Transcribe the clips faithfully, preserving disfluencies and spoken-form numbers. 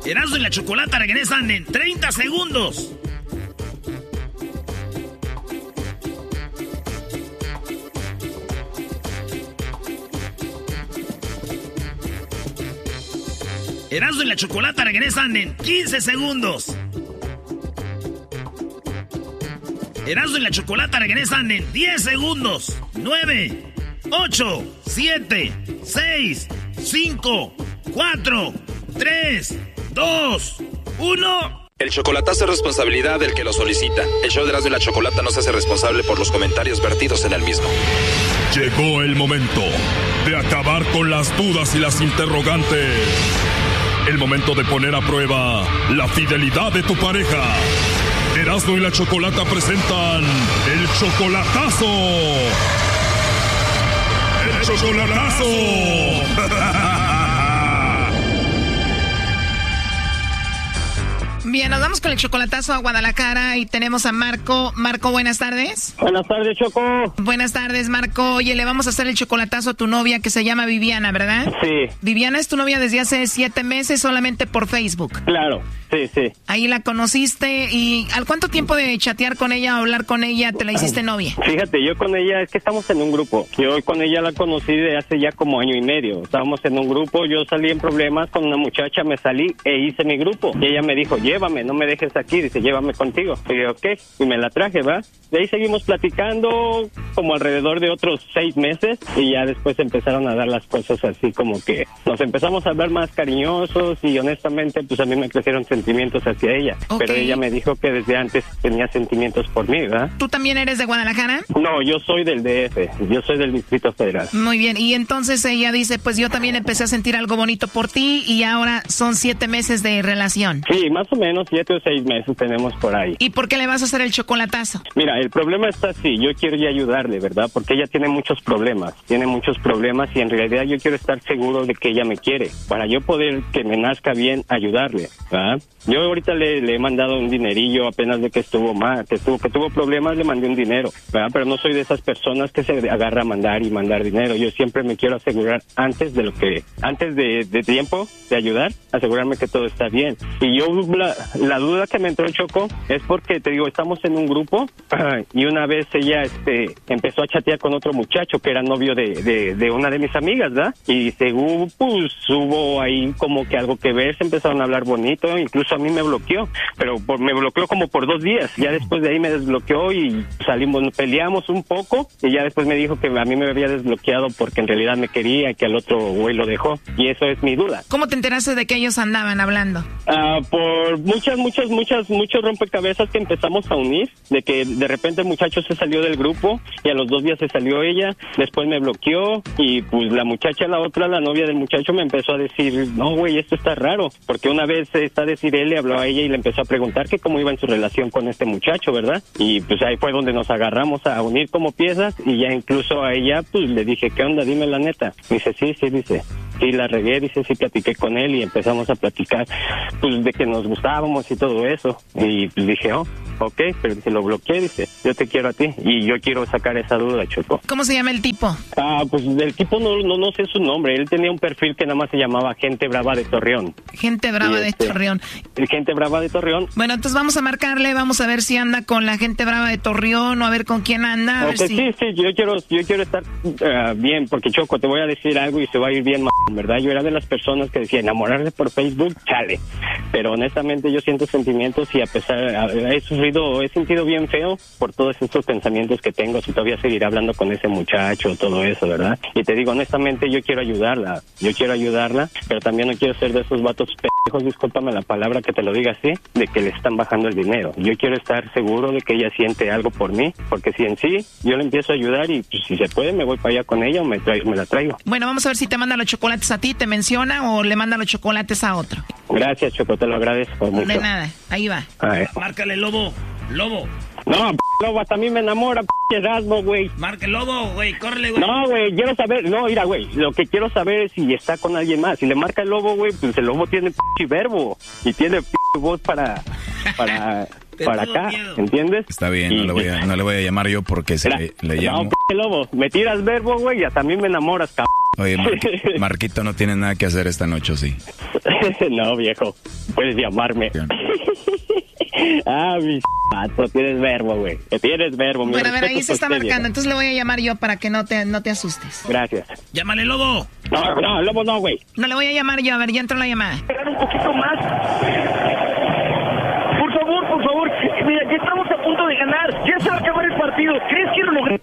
Erasmo y la Chocolata regresan en treinta segundos. Erasmo y la Chocolata regresan en quince segundos. Erasmo y la Chocolata regresan en diez segundos. nueve, ocho, siete, seis, cinco, cuatro, tres, dos, uno. El chocolatazo es responsabilidad del que lo solicita. El show de Erasmo y la Chocolata no se hace responsable por los comentarios vertidos en el mismo. Llegó el momento de acabar con las dudas y las interrogantes. El momento de poner a prueba la fidelidad de tu pareja. Erasmo y la Chocolata presentan el chocolatazo. ¡El chocolatazo! Bien, nos vamos con el chocolatazo a Guadalajara y tenemos a Marco. Marco, buenas tardes. Buenas tardes, Choco. Buenas tardes, Marco. Oye, le vamos a hacer el chocolatazo a tu novia que se llama Viviana, ¿verdad? Sí. Viviana es tu novia desde hace siete meses solamente por Facebook. Claro, sí, sí. Ahí la conociste y ¿al cuánto tiempo de chatear con ella o hablar con ella te la hiciste novia? Fíjate, yo con ella, es que estamos en un grupo. Yo con ella la conocí de hace ya como año y medio. Estábamos en un grupo, yo salí en problemas con una muchacha, me salí e hice mi grupo. Y ella me dijo, llévame, no me dejes aquí, dice, llévame contigo. Y yo, ok, y me la traje, ¿va? De ahí seguimos platicando como alrededor de otros seis meses y ya después empezaron a dar las cosas así como que nos empezamos a hablar más cariñosos y honestamente pues a mí me crecieron sentimientos hacia ella. Okay. Pero ella me dijo que desde antes tenía sentimientos por mí, ¿verdad? ¿Tú también eres de Guadalajara? No, yo soy del D F, yo soy del Distrito Federal. Muy bien, y entonces ella dice, pues yo también empecé a sentir algo bonito por ti y ahora son siete meses de relación. Sí, más o menos siete o seis meses tenemos por ahí. ¿Y por qué le vas a hacer el chocolatazo? Mira, el problema está así, yo quiero ya ayudarle, ¿verdad? Porque ella tiene muchos problemas, tiene muchos problemas y en realidad yo quiero estar seguro de que ella me quiere, para yo poder que me nazca bien ayudarle, ¿verdad? Yo ahorita le, le he mandado un dinerillo apenas de que estuvo mal, que estuvo, que tuvo problemas, le mandé un dinero, ¿verdad? Pero no soy de esas personas que se agarra a mandar y mandar dinero. Yo siempre me quiero asegurar antes de lo que, antes de, de tiempo de ayudar, asegurarme que todo está bien. Y yo, la, la duda que me entró, Choco, es porque, te digo, estamos en un grupo y una vez ella este, empezó a chatear con otro muchacho que era novio de, de, de una de mis amigas, ¿verdad? Y según, pues, hubo ahí como que algo que ver, se empezaron a hablar bonito, incluso a mí me bloqueó, pero por, me bloqueó como por dos días, ya después de ahí me desbloqueó y salimos, peleamos un poco y ya después me dijo que a mí me había desbloqueado porque en realidad me quería y que al otro güey lo dejó, y eso es mi duda. ¿Cómo te enteraste de que ellos andaban hablando? Uh, por muchas, muchas, muchas, muchos rompecabezas que empezamos a unir, de que de repente el muchacho se salió del grupo y a los dos días se salió ella, después me bloqueó y pues la muchacha, la otra, la novia del muchacho me empezó a decir, no güey, esto está raro, porque una vez está a decir él, le habló a ella y le empezó a preguntar que cómo iba en su relación con este muchacho, ¿verdad? Y pues ahí fue donde nos agarramos a unir como piezas y ya incluso a ella pues le dije, ¿qué onda? Dime la neta. Dice, sí, sí, dice, sí, la regué, dice, sí, platiqué con él y empezamos a platicar pues de que nos gustábamos y todo eso. Y pues dije, oh, ok, pero dice, lo bloqueé, dice, yo te quiero a ti y yo quiero sacar esa duda, Choco. ¿Cómo se llama el tipo? Ah, pues el tipo no, no, no sé su nombre, él tenía un perfil que nada más se llamaba Gente Brava de Torreón. Gente Brava y de este, Torreón. Gente Brava de Torreón. Bueno, entonces vamos a marcarle, vamos a ver si anda con la Gente Brava de Torreón o a ver con quién anda. A okay, ver si... Sí, sí, yo quiero, yo quiero estar uh, bien, porque Choco, te voy a decir algo y se va a ir bien, ¿verdad? Yo era de las personas que decía, enamorarse por Facebook, chale. Pero honestamente yo siento sentimientos y a pesar, he sufrido, he sentido bien feo por todos estos pensamientos que tengo, si todavía seguiré hablando con ese muchacho, todo eso, ¿verdad? Y te digo, honestamente, yo quiero ayudarla, yo quiero ayudarla, pero también no quiero ser de esos vatos pendejos, discúlpame la palabra que te lo diga así, de que le están bajando el dinero. Yo quiero estar seguro de que ella siente algo por mí, porque si en sí, yo le empiezo a ayudar y pues, si se puede, me voy para allá con ella o me, traigo, me la traigo. Bueno, vamos a ver si te manda los chocolates a ti, te menciona o le manda los chocolates a otro. Gracias, Choco, te lo agradezco mucho. De nada, ahí va. Márcale, Lobo, Lobo. No, p*** Lobo, hasta a mí me enamora, p*** Erasmo, güey. Marca el Lobo, güey, córrele, güey. No, güey, quiero saber, no, mira, güey, lo que quiero saber es si está con alguien más. Si le marca el Lobo, güey, pues el Lobo tiene p*** verbo y tiene p*** voz para, para, para acá, miedo. ¿Entiendes? Está bien, y, no, le voy a, no le voy a llamar yo porque se le, le llamo. No, p*** lobo, me tiras verbo, güey, y hasta a mí me enamoras, cabrón. Oye, Mar Marquito no tiene nada que hacer esta noche, ¿sí? No, viejo, puedes llamarme. Ah, mi pato, tienes verbo, güey. Tienes verbo. Bueno, a ver, ahí se está marcando, entonces le voy a llamar yo para que no te, no te asustes. Gracias. Llámale, lobo. No, no, lobo no, güey. No le voy a llamar yo, a ver, ya entró la llamada. Esperar un poquito más. Por favor, por favor. Mira, ya estamos a punto de ganar. Ya se va a acabar el partido. ¿Crees que lo logré?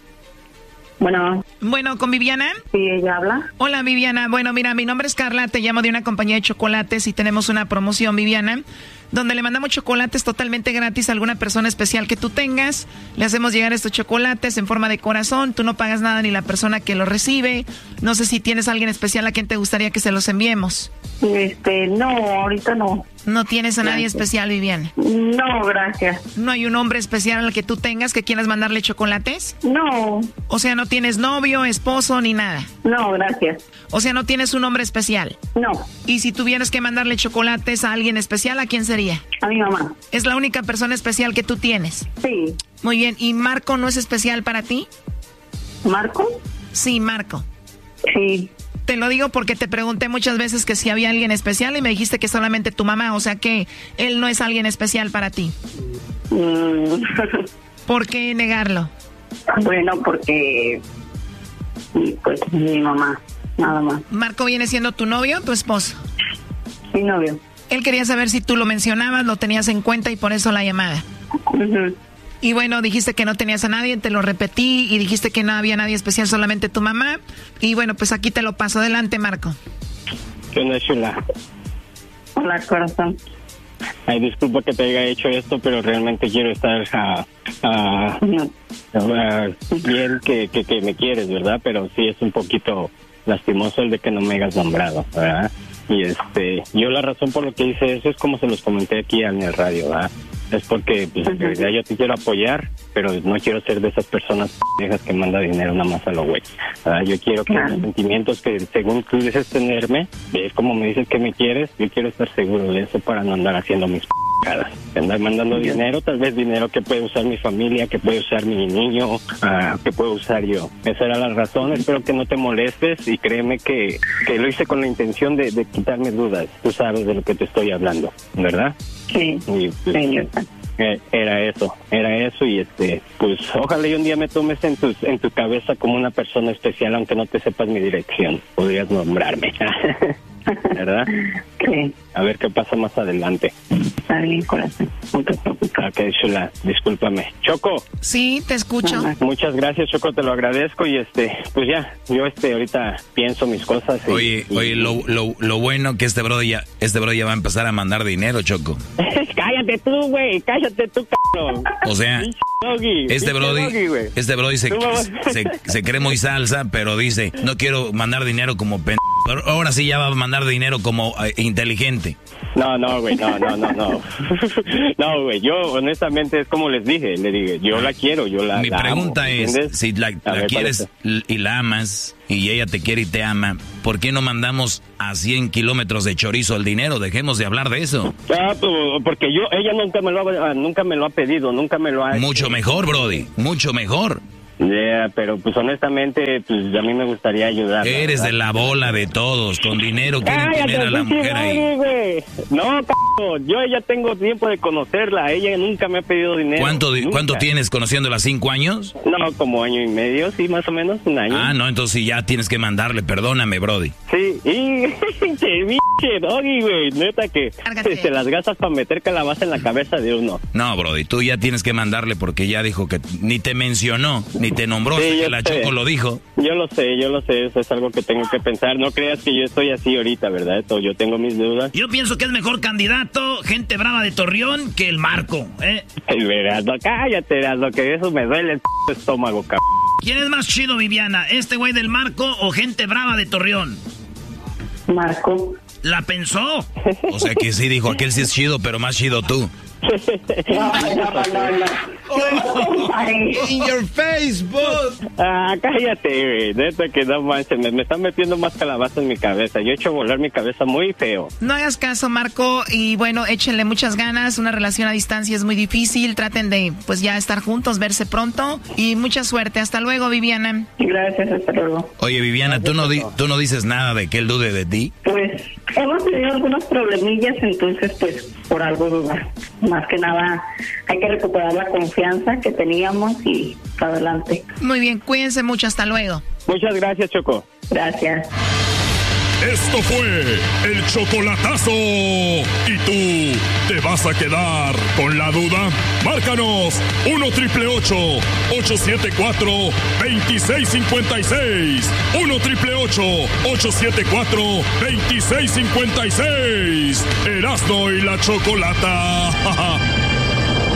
Bueno. Bueno, ¿con Viviana? Sí, ella habla. Hola, Viviana. Bueno, mira, mi nombre es Carla, te llamo de una compañía de chocolates y tenemos una promoción, Viviana, donde le mandamos chocolates totalmente gratis a alguna persona especial que tú tengas. Le hacemos llegar estos chocolates en forma de corazón, tú no pagas nada ni la persona que los recibe. No sé si tienes a alguien especial a quien te gustaría que se los enviemos. Este, no, ahorita no. ¿No tienes a nadie especial, Viviana? No, gracias. ¿No hay un hombre especial al que tú tengas que quieras mandarle chocolates? No. O sea, ¿no tienes novio, esposo, ni nada? No, gracias. O sea, ¿no tienes un hombre especial? No. ¿Y si tuvieras que mandarle chocolates a alguien especial, a quién sería? A mi mamá. ¿Es la única persona especial que tú tienes? Sí. Muy bien. ¿Y Marco no es especial para ti? ¿Marco? Sí, Marco. Sí. Te lo digo porque te pregunté muchas veces que si había alguien especial y me dijiste que solamente tu mamá, o sea que él no es alguien especial para ti. Mm. ¿Por qué negarlo? Bueno, porque pues mi mamá, nada más. ¿Marco viene siendo tu novio o tu esposo? Mi novio. Él quería saber si tú lo mencionabas, lo tenías en cuenta y por eso la llamada. Uh-huh. Y bueno, dijiste que no tenías a nadie, te lo repetí y dijiste que no había nadie especial, solamente tu mamá. Y bueno, pues aquí te lo paso. Adelante, Marco. ¿Qué onda, chula? Hola, corazón. Ay, disculpa que te haya hecho esto, pero realmente quiero estar uh, uh, No. uh, bien que, que, que me quieres, ¿verdad? Pero sí es un poquito lastimoso el de que no me hayas nombrado, ¿verdad? Y este, yo la razón por lo que hice eso es como se los comenté aquí en el radio, ¿verdad? Es porque, pues, en realidad yo te quiero apoyar, pero no quiero ser de esas personas pendejas que manda dinero nada más a lo güey. ¿Verdad? Yo quiero que los sentimientos que según tú dices tenerme, es como me dices que me quieres, yo quiero estar seguro de eso para no andar haciendo mis pendejadas. Andar mandando dinero, tal vez dinero que puede usar mi familia, que puede usar mi niño, uh, que puedo usar yo. Esa era la razón, espero que no te molestes y créeme que, que lo hice con la intención de, de quitarme dudas. Tú sabes de lo que te estoy hablando, ¿verdad? Sí. Y, pues, eh, era eso, era eso y este, pues ojalá y un día me tomes en tu, en tu cabeza como una persona especial, aunque no te sepas mi dirección. Podrías nombrarme. ¿Verdad? Sí. A ver qué pasa más adelante. Está bien, corazón. No te preocupes. Ok, chula, discúlpame. Choco. Sí, te escucho. Mamá. Muchas gracias, Choco, te lo agradezco y este, pues ya, yo este ahorita pienso mis cosas. Y, oye, y, oye, lo, lo, lo bueno que este bro ya, este bro ya va a empezar a mandar dinero, Choco. Cállate tú, güey, cállate tú, cabrón. O sea, doggy, este brody, doggy, este brody se, se, se cree muy salsa, pero dice, no quiero mandar dinero como pen... Ahora sí ya va a mandar dinero como eh, inteligente. No, no, güey, no, no, no, no. No, güey, yo honestamente es como les dije, le dije, yo la quiero, yo la Mi la pregunta amo, es, ¿entiendes? si la, la ver, quieres y la amas, y ella te quiere y te ama, ¿por qué no mandamos a cien kilómetros de chorizo el dinero? Dejemos de hablar de eso. Ah, pues, porque yo, ella nunca me lo ha, nunca me lo ha pedido, nunca me lo ha... Mucho mejor, brody, mucho mejor. Yeah, pero pues honestamente, pues a mí me gustaría ayudar. Eres ¿verdad? de la bola de todos, con dinero quieren Cállate, tener a la pinche mujer ahí. Doggy, güey. No, c***, yo ya tengo tiempo de conocerla, ella nunca me ha pedido dinero. ¿Cuánto, nunca. ¿Cuánto tienes conociéndola? ¿Cinco años? No, como año y medio, sí, más o menos, un año. Ah, no, entonces sí, ya tienes que mandarle, perdóname, brody. Sí, y pinche pinche Doggy, güey, neta que Cárgate. se las gastas para meter calabaza en la cabeza de uno. No, brody, tú ya tienes que mandarle porque ya dijo que ni te mencionó, ni te nombró, Sí, hasta yo que la sé. Choco lo dijo. Yo lo sé, yo lo sé, eso es algo que tengo que pensar. No creas que yo estoy así ahorita, ¿verdad? Esto, yo tengo mis dudas. Yo pienso que es mejor candidato, gente brava de Torreón, que el Marco, ¿eh? Ay, verás, no, cállate, lo que eso me duele el p estómago, cabrón. ¿Quién es más chido, Viviana? ¿Este güey del Marco o gente brava de Torreón? Marco. ¿La pensó? O sea que sí dijo, aquel sí es chido, pero más chido tú. No, no, no, no. Ay. In your Facebook. Ah, cállate, güey. Neta que no manches, me, me están metiendo más calabaza en mi cabeza. Yo he hecho volar mi cabeza muy feo. No hagas caso, Marco, y bueno, échenle muchas ganas. Una relación a distancia es muy difícil. Traten de, pues ya estar juntos, verse pronto y mucha suerte. Hasta luego, Viviana. Gracias, hasta luego. Oye, Viviana, ¿tú no, di- ¿tú no dices nada de que él dude de ti? Pues hemos tenido algunos problemillas, entonces pues por algo dudar. Más que nada hay que recuperar la confianza que teníamos y adelante. Muy bien, cuídense mucho. Hasta luego. Muchas gracias, Choco. Gracias. Esto fue el chocolatazo. ¿Y tú te vas a quedar con la duda? Márcanos uno triple ocho, ocho siete cuatro, dos seis cinco seis. uno triple ocho, ocho siete cuatro, dos seis cinco seis. Erasmo y la Chocolata.